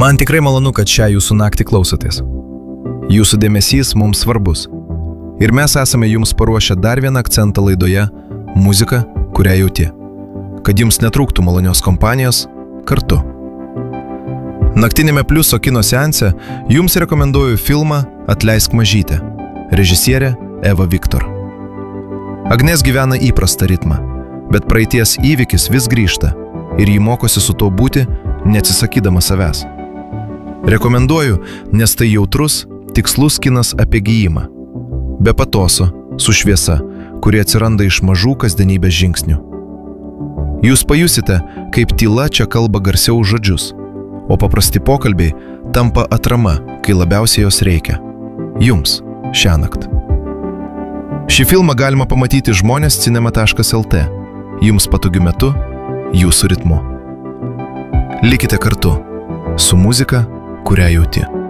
Man tikrai malonu, kad šią jūsų naktį klausotės. Jūsų dėmesys mums svarbus. Ir mes esame jums paruošę dar vieną akcentą laidoje – muzika, kurią jauti. Kad jums netrūktų malonios kompanijos kartu. Naktinėme Pliuso kino seanse jums rekomenduoju filmą Atleisk mažytę, režisierė Eva Viktor. Agnes gyvena įprastą ritmą, bet praeities įvykis vis grįžta ir ji mokosi su to būti, neatsisakydama savęs. Rekomenduoju, nes tai jautrus, tikslus kinas apie gijimą. Be patoso, su šviesa, kuri atsiranda iš mažų kasdienybės žingsnių. Jūs pajusite, kaip tyla čia kalba garsiau žodžius, o paprasti pokalbiai tampa atrama, kai labiausiai jos reikia. Jums šiąnakt. Šį filmą galima pamatyti žmonės.cinema.lt. Jums patogiu metu, jūsų ritmu. Likite kartu su muzika, kurią jauti.